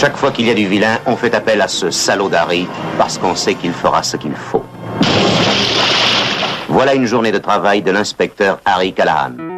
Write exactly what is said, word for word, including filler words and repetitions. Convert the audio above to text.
Chaque fois qu'il y a du vilain, on fait appel à ce salaud d'Harry parce qu'on sait qu'il fera ce qu'il faut. Voilà une journée de travail de l'inspecteur Harry Callahan.